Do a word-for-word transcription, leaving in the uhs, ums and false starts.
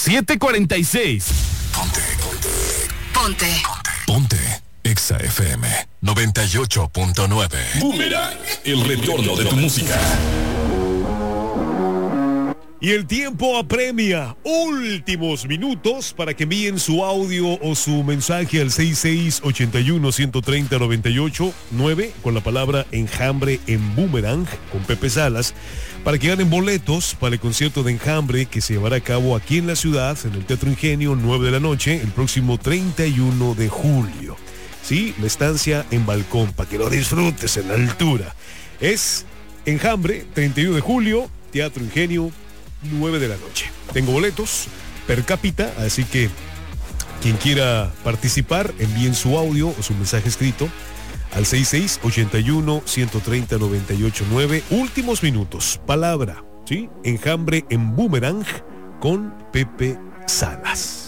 siete cuarenta y seis. Ponte, ponte. Ponte. Ponte. Exa F M noventa y ocho punto nueve. Boomerang, el retorno de tu música. Y el tiempo apremia. Últimos minutos para que envíen su audio o su mensaje al seis seis ocho uno, uno tres cero, nueve ocho nueve con la palabra Enjambre en Boomerang con Pepe Salas, para que ganen boletos para el concierto de Enjambre que se llevará a cabo aquí en la ciudad, en el Teatro Ingenio, nueve de la noche, el próximo treinta y uno de julio. Sí, la estancia en balcón, para que lo disfrutes en la altura. Es Enjambre, treinta y uno de julio, Teatro Ingenio, nueve de la noche. Tengo boletos per cápita, así que quien quiera participar, envíen su audio o su mensaje escrito al seis seis ocho uno, uno tres cero, nueve ocho nueve. Últimos minutos, palabra, ¿sí? Enjambre en Boomerang con Pepe Salas.